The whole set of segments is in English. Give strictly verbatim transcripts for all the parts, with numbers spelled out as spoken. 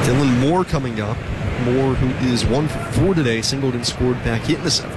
Dylan Moore coming up. Moore, who is one for four today, singled and scored back in the seventh.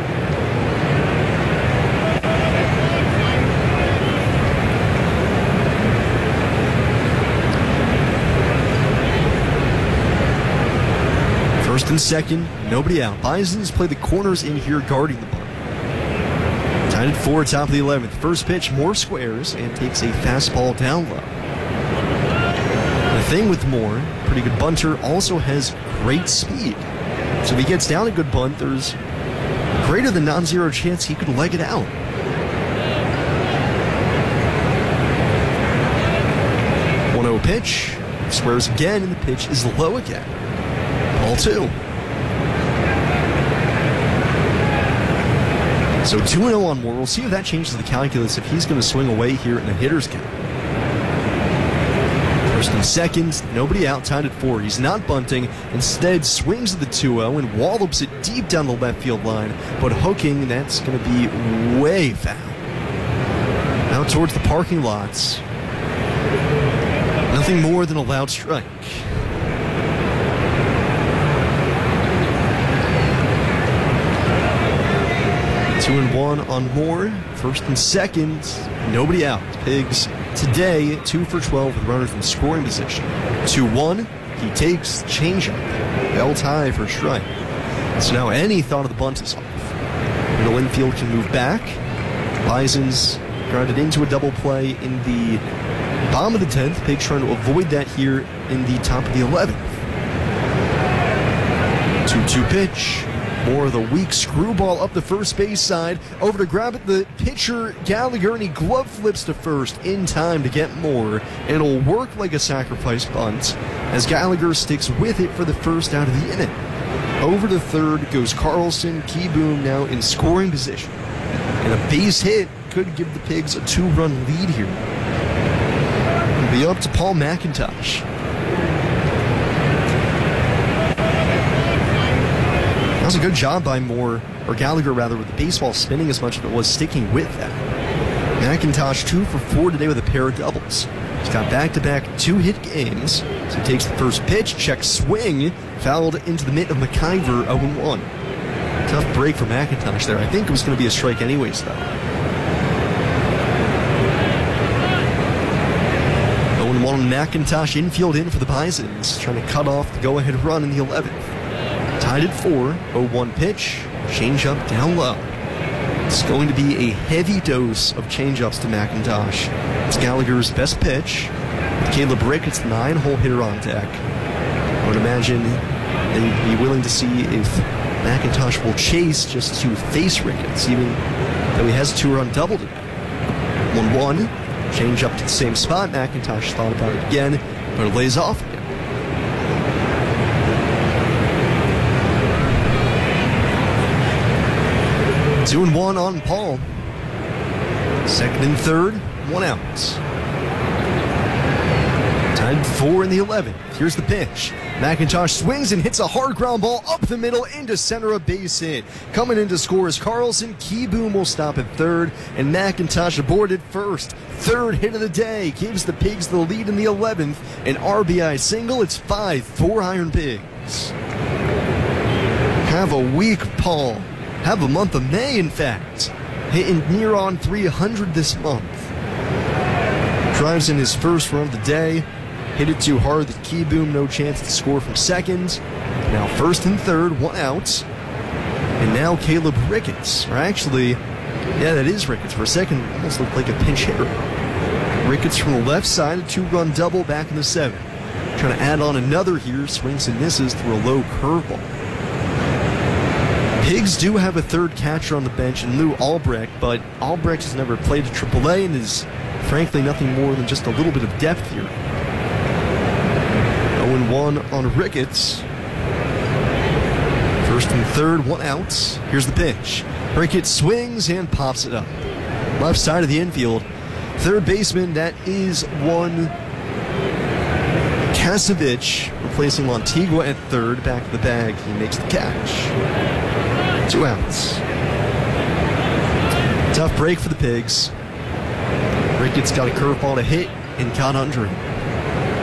First and second, nobody out. Bisons play the corners in here guarding the bunt. Tied at four, top of the eleventh. First pitch, Moore squares and takes a fastball down low. The thing with Moore, pretty good bunter, also has great speed. So if he gets down a good bunt, there's greater than non-zero chance he could leg it out. one oh pitch, squares again, and the pitch is low again. Ball two. So two and oh on Moore. We'll see if that changes the calculus if he's going to swing away here in the hitter's count. First and second, nobody out, tied at four. He's not bunting. Instead, swings at the two oh and wallops it deep down the left field line. But hooking, that's going to be way foul. Out towards the parking lots. Nothing more than a loud strike. Two and one on Moore. First and second, nobody out. Pigs today, two for twelve with runners in scoring position. two one, he takes changeup. Belt high for a strike. So now any thought of the bunt is off. Middle infield can move back. Bisons grounded into a double play in the bottom of the tenth. Pigs trying to avoid that here in the top of the eleventh. two two pitch. More of the weak screwball up the first base side. Over to grab it, the pitcher Gallagher, and he glove flips to first in time to get Moore. And it'll work like a sacrifice bunt as Gallagher sticks with it for the first out of the inning. Over to third goes Carlson. Kieboom now in scoring position. And a base hit could give the Pigs a two-run lead here. It'll be up to Paul McIntosh. That was a good job by Moore, or Gallagher rather, with the baseball spinning as much as it was sticking with that. McIntosh two for four today with a pair of doubles. He's got back-to-back two-hit games. So he takes the first pitch, checks swing, fouled into the mitt of McIver, oh one. Tough break for McIntosh there. I think it was going to be a strike anyways, though. oh one McIntosh infield in for the Bisons, trying to cut off the go-ahead run in the eleventh. Tied at four, oh one pitch, changeup down low. It's going to be a heavy dose of changeups to McIntosh. It's Gallagher's best pitch. With Caleb Ricketts, the nine-hole hitter on deck. I would imagine they'd be willing to see if McIntosh will chase just to face Ricketts, even though he has a two-run double today. one one, changeup to the same spot. McIntosh thought about it again, but it lays off again. Two and one on Paul. Second and third, one out. Tied four in the eleventh. Here's the pitch. McIntosh swings and hits a hard ground ball up the middle into center, a base hit. Coming in to score is Carlson. Kieboom will stop at third, and McIntosh aboard at first. Third hit of the day gives the Pigs the lead in the eleventh. An R B I single. It's five four Iron Pigs. Have a week, Paul. Have a month of May, in fact. Hitting near on three hundred this month. Drives in his first run of the day. Hit it too hard that Kieboom, no chance to score from second. Now first and third, one out. And now Caleb Ricketts. Or actually, yeah, that is Ricketts. For a second, almost looked like a pinch hitter. Ricketts from the left side, a two-run double back in the seventh. Trying to add on another here, swings and misses through a low curveball. Pigs do have a third catcher on the bench in Lou Albrecht, but Albrecht has never played at triple A and is, frankly, nothing more than just a little bit of depth here. oh and one on Ricketts. First and third, one out. Here's the pitch. Ricketts swings and pops it up. Left side of the infield. Third baseman, that is one Kasevich, replacing Montigua at third. Back of the bag, he makes the catch. Two outs. Tough break for the Pigs. Ricketts got a curveball to hit and caught under him.